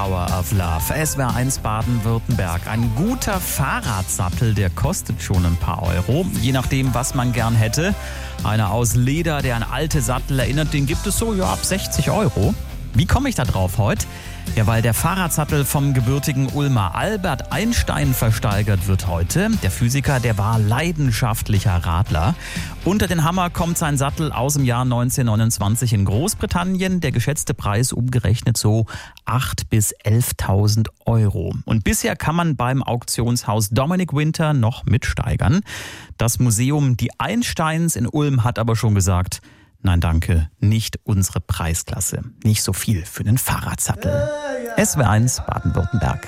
Power of Love. SWR 1 Baden-Württemberg. Ein guter Fahrradsattel, der kostet schon ein paar Euro. Je nachdem, was man gern hätte. Einer aus Leder, der an alte Sattel erinnert, den gibt es so ab 60 Euro. Wie komme ich da drauf heute? Ja, weil der Fahrradsattel vom gebürtigen Ulmer Albert Einstein versteigert wird heute. Der Physiker, der war leidenschaftlicher Radler. Unter den Hammer kommt sein Sattel aus dem Jahr 1929 in Großbritannien. Der geschätzte Preis umgerechnet so 8.000 bis 11.000 Euro. Und bisher kann man beim Auktionshaus Dominic Winter noch mitsteigern. Das Museum Die Einsteins in Ulm hat aber schon gesagt, nein, danke, nicht unsere Preisklasse. Nicht so viel für einen Fahrradsattel. SWR 1 Baden-Württemberg.